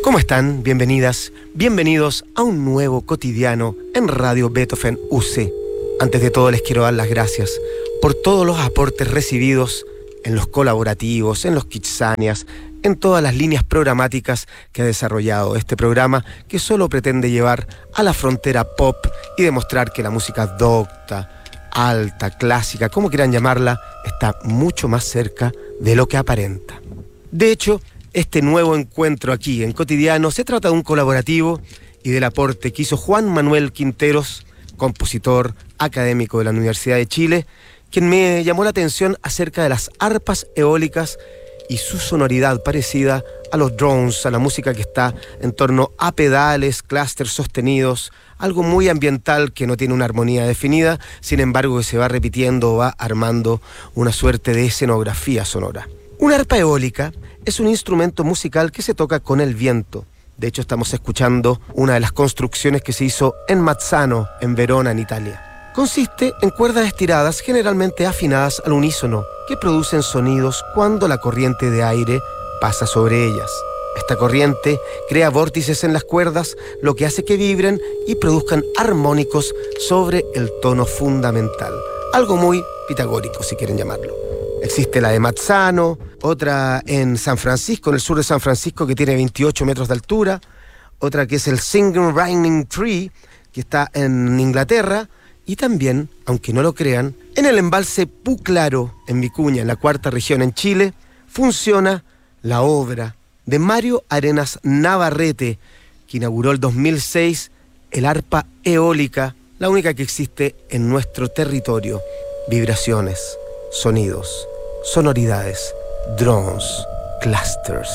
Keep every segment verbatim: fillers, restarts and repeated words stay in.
¿Cómo están? Bienvenidas, bienvenidos a un nuevo cotidiano en Radio Beethoven U C. Antes de todo les quiero dar las gracias por todos los aportes recibidos en los colaborativos, en los Kitsanias, en todas las líneas programáticas que ha desarrollado este programa, que solo pretende llevar a la frontera pop y demostrar que la música docta, alta, clásica, como quieran llamarla, está mucho más cerca de lo que aparenta. De hecho, este nuevo encuentro aquí en Cotidiano se trata de un colaborativo y del aporte que hizo Juan Manuel Quinteros, compositor académico de la Universidad de Chile, quien me llamó la atención acerca de las arpas eólicas y su sonoridad parecida a los drones, a la música que está en torno a pedales, clústeres sostenidos, algo muy ambiental que no tiene una armonía definida, sin embargo que se va repitiendo o va armando una suerte de escenografía sonora. Una arpa eólica es un instrumento musical que se toca con el viento. De hecho, estamos escuchando una de las construcciones que se hizo en Mazzano, en Verona, en Italia. Consiste en cuerdas estiradas, generalmente afinadas al unísono, que producen sonidos cuando la corriente de aire pasa sobre ellas. Esta corriente crea vórtices en las cuerdas, lo que hace que vibren y produzcan armónicos sobre el tono fundamental. Algo muy pitagórico, si quieren llamarlo. Existe la de Mazzano, otra en San Francisco, en el sur de San Francisco, que tiene veintiocho metros de altura, otra que es el Singing Rhyming Tree, que está en Inglaterra, y también, aunque no lo crean, en el embalse Puclaro, en Vicuña, en la cuarta región en Chile, funciona la obra de Mario Arenas Navarrete, que inauguró el dos mil seis el arpa eólica, la única que existe en nuestro territorio. Vibraciones, sonidos, sonoridades, drones, clusters.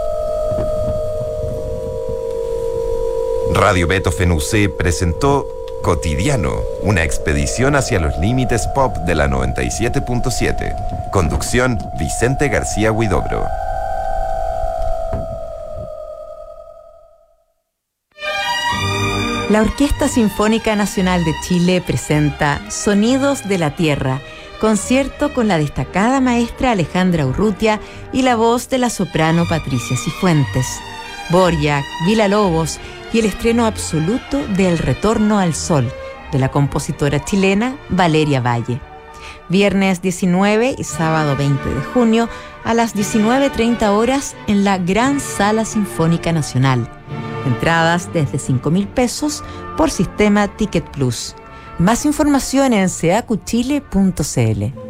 Radio Beethoven U C presentó Cotidiano, una expedición hacia los límites pop de la noventa y siete punto siete. Conducción, Vicente García Huidobro. La Orquesta Sinfónica Nacional de Chile presenta Sonidos de la Tierra, concierto con la destacada maestra Alejandra Urrutia y la voz de la soprano Patricia Cifuentes. Dvorak, Villa-Lobos y el estreno absoluto de El Retorno al Sol, de la compositora chilena Valeria Valle. Viernes diecinueve y sábado veinte de junio a las diecinueve treinta horas en la Gran Sala Sinfónica Nacional. Entradas desde cinco mil pesos por sistema Ticket Plus. Más información en ceacuchile punto cl.